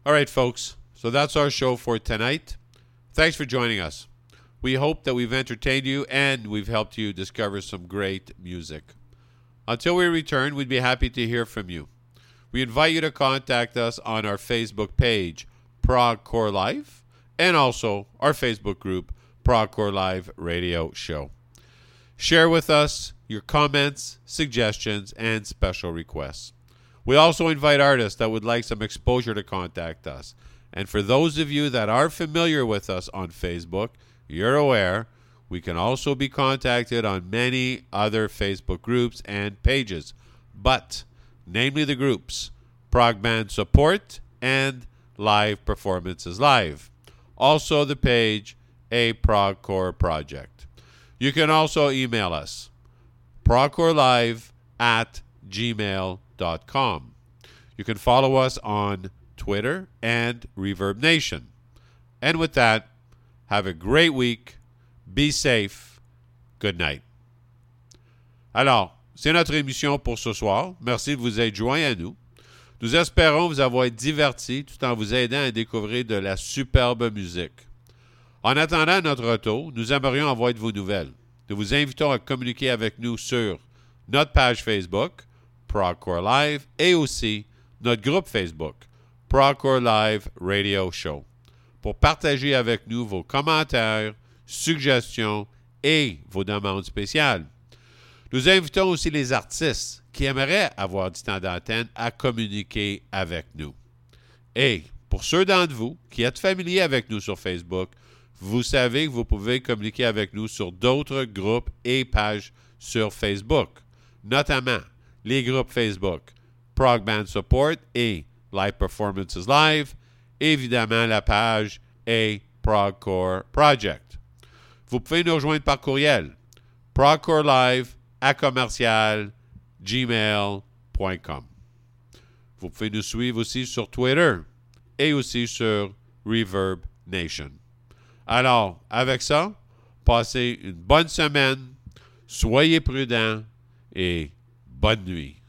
All right, folks. So that's our show for tonight. Thanks for joining us. We hope that we've entertained you and we've helped you discover some great music. Until we return, we'd be happy to hear from you. We invite you to contact us on our Facebook page, ProgCore Live, and also our Facebook group, ProgCore Live Radio Show. Share with us your comments, suggestions, and special requests. We also invite artists that would like some exposure to contact us. And for those of you that are familiar with us on Facebook, you're aware we can also be contacted on many other Facebook groups and pages, but namely the groups Prog Band Support and Live Performances Live. Also the page A ProgCore Project. You can also email us progcorelive@gmail.com. You can follow us on Twitter and Reverb Nation. And with that, have a great week. Be safe. Good night. Alors, c'est notre émission pour ce soir. Merci de vous être joints à nous. Nous espérons vous avoir divertis tout en vous aidant à découvrir de la superbe musique. En attendant notre retour, nous aimerions avoir de vos nouvelles. Nous vous invitons à communiquer avec nous sur notre page Facebook, ProgCore Live, et aussi notre groupe Facebook, ProgCore Live Radio Show, pour partager avec nous vos commentaires, suggestions et vos demandes spéciales. Nous invitons aussi les artistes qui aimeraient avoir du temps d'antenne à communiquer avec nous. Et pour ceux d'entre vous qui êtes familiers avec nous sur Facebook, vous savez que vous pouvez communiquer avec nous sur d'autres groupes et pages sur Facebook, notamment les groupes Facebook Prog Band Support et Live Performances Live, évidemment la page A ProgCore Project. Vous pouvez nous rejoindre par courriel progcorelive@gmail.com. Vous pouvez nous suivre aussi sur Twitter et aussi sur Reverb Nation. Alors, avec ça, passez une bonne semaine, soyez prudents et bonne nuit.